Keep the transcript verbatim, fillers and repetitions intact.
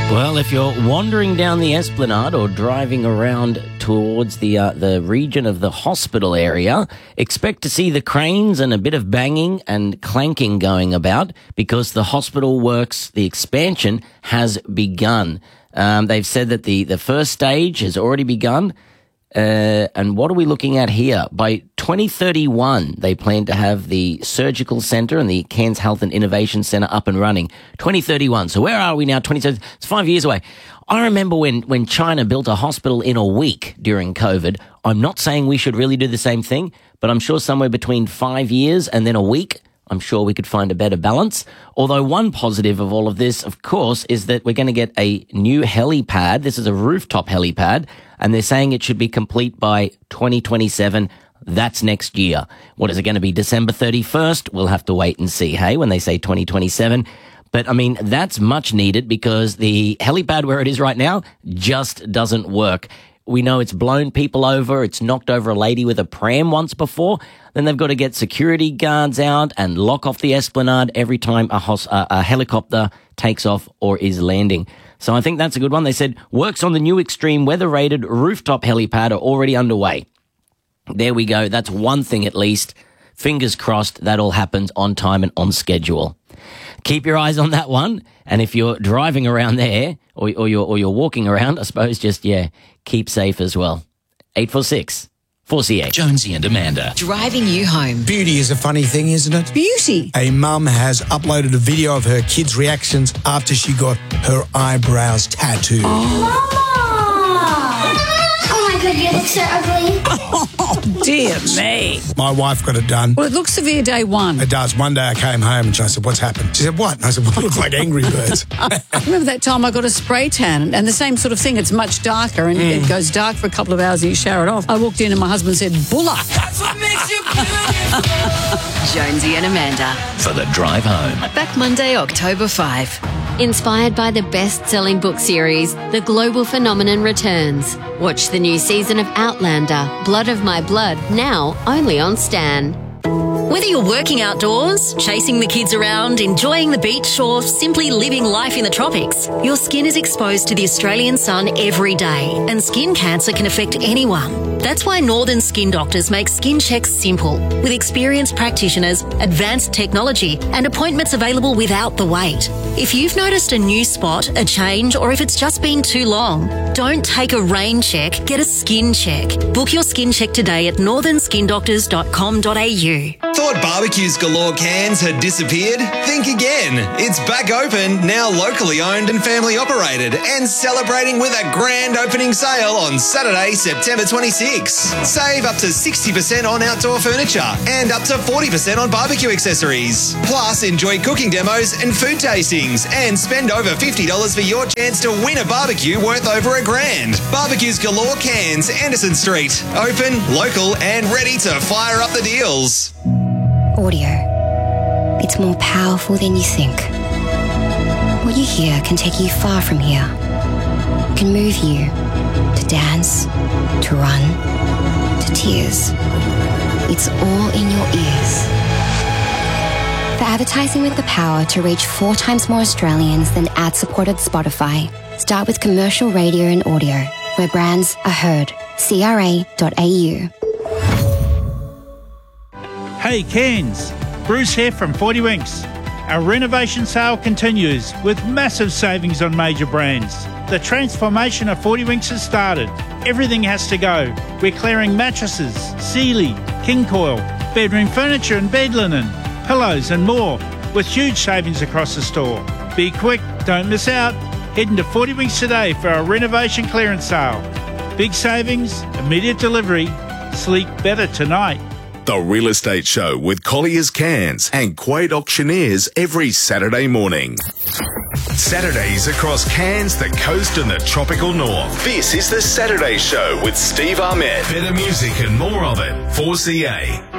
Well, if you're wandering down the Esplanade or driving around towards the uh, the region of the hospital area, expect to see the cranes and a bit of banging and clanking going about because the hospital works, the expansion has begun. Um, they've said that the, the first stage has already begun. Uh, and what are we looking at here? By twenty thirty-one, they plan to have the surgical centre and the Cairns Health and Innovation Centre up and running. twenty thirty-one. So where are we now? twenty thirty. It's five years away. I remember when, when China built a hospital in a week during COVID. I'm not saying we should really do the same thing, but I'm sure somewhere between five years and then a week, I'm sure we could find a better balance. Although one positive of all of this, of course, is that we're going to get a new helipad. This is a rooftop helipad, and they're saying it should be complete by twenty twenty-seven. That's next year. What is it going to be, December thirty-first? We'll have to wait and see, hey, when they say twenty twenty-seven. But, I mean, that's much needed because the helipad where it is right now just doesn't work. We know it's blown people over. It's knocked over a lady with a pram once before. Then they've got to get security guards out and lock off the Esplanade every time a, hos- uh, a helicopter takes off or is landing. So I think that's a good one. They said works on the new extreme weather-rated rooftop helipad are already underway. There we go. That's one thing at least. Fingers crossed that all happens on time and on schedule. Keep your eyes on that one. And if you're driving around there or, or, you're, or you're walking around, I suppose just, yeah, keep safe as well. eight four six, four C H. Jonesy and Amanda. Driving you home. Beauty is a funny thing, isn't it? Beauty. A mum has uploaded a video of her kids' reactions after she got her eyebrows tattooed. Mama! Oh my god, you look so ugly. Oh, dear me. My wife got it done. Well, it looks severe day one. It does. One day I came home and I said, what's happened? She said, what? And I said, well, I look like Angry Birds. Remember that time I got a spray tan and the same sort of thing. It's much darker and mm. it goes dark for a couple of hours and you shower it off. I walked in and my husband said, Bulla. That's what makes you beautiful. Jonesy and Amanda. For the drive home. Back Monday, October fifth. Inspired by the best-selling book series, The Global Phenomenon returns. Watch the new season of Outlander, Blood of My Blood, now only on Stan. Whether you're working outdoors, chasing the kids around, enjoying the beach, or simply living life in the tropics, your skin is exposed to the Australian sun every day, and skin cancer can affect anyone. That's why Northern Skin Doctors make skin checks simple, with experienced practitioners, advanced technology, and appointments available without the wait. If you've noticed a new spot, a change, or if it's just been too long, don't take a rain check, get a skin check. Book your skin check today at northern skin doctors dot com dot a u. Thought Barbecues Galore Cairns had disappeared? Think again. It's back open, now locally owned and family operated, and celebrating with a grand opening sale on Saturday, September twenty-sixth. Save up to sixty percent on outdoor furniture and up to forty percent on barbecue accessories. Plus, enjoy cooking demos and food tastings and spend over fifty dollars for your chance to win a barbecue worth over a grand. Barbecues Galore Cairns, Anderson Street. Open, local, and ready to fire up the deals. Audio. It's more powerful than you think. What you hear can take you far from here. It can move you to dance, to run, to tears. It's all in your ears. For advertising with the power to reach four times more Australians than ad-supported Spotify, start with commercial radio and audio, where brands are heard. C R A dot A U. Hey Cairns, Bruce here from forty Winks. Our renovation sale continues with massive savings on major brands. The transformation of forty Winks has started. Everything has to go. We're clearing mattresses, Sealy, King Coil, bedroom furniture and bed linen, pillows and more, with huge savings across the store. Be quick, don't miss out. Head into forty Winks today for our renovation clearance sale. Big savings, immediate delivery, sleep better tonight. The Real Estate Show with Collier's Cairns and Quade Auctioneers every Saturday morning. Saturdays across Cairns, the coast and the tropical north. This is the Saturday Show with Steve Ahmed. Better music and more of it. four C A.